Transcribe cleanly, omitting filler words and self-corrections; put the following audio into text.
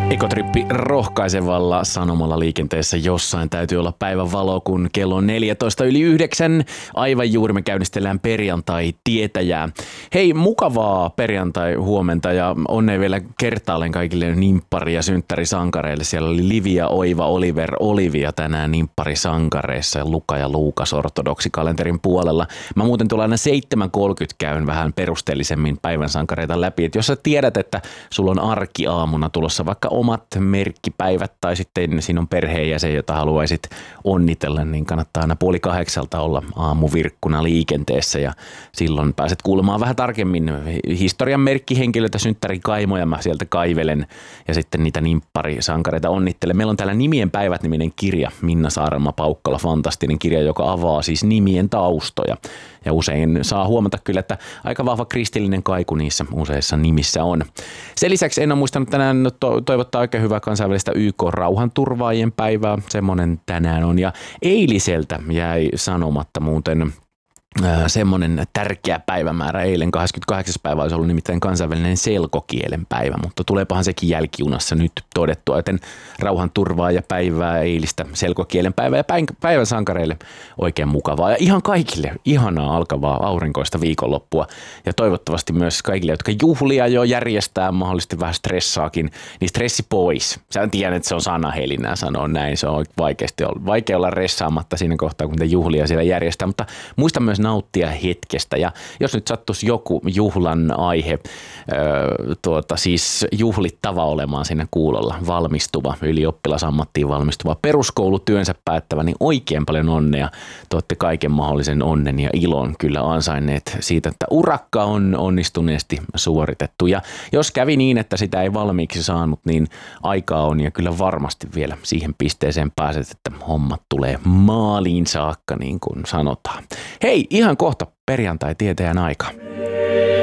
Ekotrippi rohkaisevalla sanomalla liikenteessä jossain täytyy olla päivän valo, kun kello on 9:14. Aivan juuri me käynnistellään perjantai-tietäjää. Hei, mukavaa perjantai-huomenta ja onnea vielä kertaalleen kaikille nimppari- ja synttärisankareille. Siellä oli Livia, Oiva, Oliver, Olivia tänään nimpparisankareissa ja Luka ja Luukas ortodoksikalenterin puolella. Mä muuten tuolla aina 7.30 käyn vähän perusteellisemmin päivän sankareita läpi. Et jos sä tiedät, että sulla on arkiaamuna tulossa vaikka omat merkkipäivät tai sitten siinä on perheenjäsen, jota haluaisit onnitella, niin kannattaa aina 7:30 olla aamuvirkkuna liikenteessä ja silloin pääset kuulemaan vähän tarkemmin historian merkkihenkilöitä, synttärikaimoja mä sieltä kaivelen ja sitten niitä nimpparisankareita onnittelen. Meillä on täällä Nimien päivät-niminen kirja, Minna Saarelma-Paukkala, fantastinen kirja, joka avaa siis nimien taustoja ja usein saa huomata kyllä, että aika vahva kristillinen kaiku niissä useissa nimissä on. Sen lisäksi en ole muistanut tänään toivottaa oikein hyvää kansainvälistä YK-rauhanturvaajien päivää, semmoinen tänään on. Ja eiliseltä jäi sanomatta muuten semmoinen tärkeä päivämäärä. Eilen 28. päivä olisi ollut nimittäin kansainvälinen selkokielen päivä, mutta tuleepahan sekin jälkijunassa nyt todettua, joten rauhanturvaaja päivää, eilistä selkokielen päivää ja päivän sankareille oikein mukavaa. Ja ihan kaikille ihanaa alkavaa aurinkoista viikonloppua ja toivottavasti myös kaikille, jotka juhlia jo järjestää, mahdollisesti vähän stressaakin, niin stressi pois. Sä tiedät, että se on sanahelinää sanoa näin, se on vaikea olla ressaamatta siinä kohtaa, kun te juhlia siellä järjestää, mutta muista myös nauttia hetkestä ja jos nyt sattuisi joku juhlan aihe, siis juhlittava olemaan siinä kuulolla, valmistuva, ylioppilasammattiin valmistuva, peruskoulutyönsä päättävä, niin oikein paljon onnea. Te olette kaiken mahdollisen onnen ja ilon kyllä ansainneet siitä, että urakka on onnistuneesti suoritettu ja jos kävi niin, että sitä ei valmiiksi saanut, niin aikaa on ja kyllä varmasti vielä siihen pisteeseen pääset, että hommat tulee maaliin saakka niin kuin sanotaan. Hei, ihan kohta perjantai-tietäjän aika.